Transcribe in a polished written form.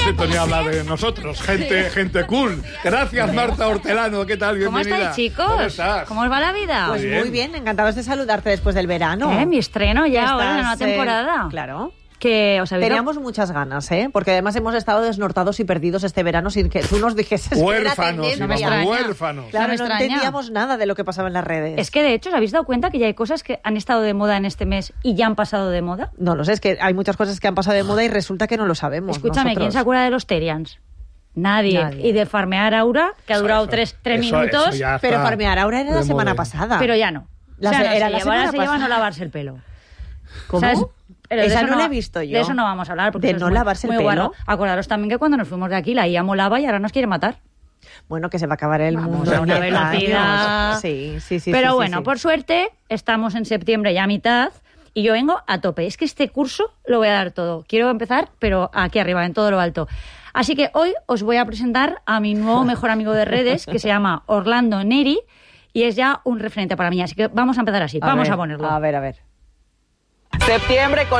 sintonía habla de nosotros, gente cool. Gracias, Marta Hortelano, ¿qué tal? Bienvenida. ¿Cómo estáis, chicos? ¿Cómo estás? ¿Cómo os va la vida? Pues muy bien, encantados de saludarte después del verano. Mi estreno ya ahora en la nueva temporada. Claro. Que os habéis Teníamos muchas ganas, porque además hemos estado desnortados y perdidos este verano sin que tú nos dijeses huérfanos, que era tendencia. no me huérfanos. Claro, No me no extraña. entendíamos nada de lo que pasaba en las redes. Es que de hecho, ¿os habéis dado cuenta que ya hay cosas que han estado de moda en este mes y ya han pasado de moda? No lo sé, es que hay muchas cosas que han pasado de moda y resulta que no lo sabemos. Escúchame, nosotros. ¿quién se acuerda de los Terians? Nadie. Y de farmear Aura, que ha durado tres minutos, eso ya Pero está farmear ahora era la de semana moda. pasada. pero ya no. La O sea, se- no era se la lleva, ahora semana se lleva pasada. no lavarse el pelo. ¿Cómo? ¿Sabes? Pero de Esa eso no la he visto yo. De eso no vamos a hablar. Porque ¿De eso es no muy- lavarse el muy pelo? guarro. Acordaros también que cuando nos fuimos de aquí, la IA molaba y ahora nos quiere matar. Bueno, que se va a acabar el Vamos mundo a en una 10 velocidad. años. Sí. Pero sí, bueno, sí. por suerte, estamos en septiembre ya a mitad y yo vengo a tope. Es que este curso lo voy a dar todo. Quiero empezar, pero aquí arriba, en todo lo alto. Así que hoy os voy a presentar a mi nuevo mejor amigo de redes, que se llama Orlando Neri, y es ya un referente para mí. Así que vamos a empezar así. Vamos a ponerlo. A ver. Septiembre con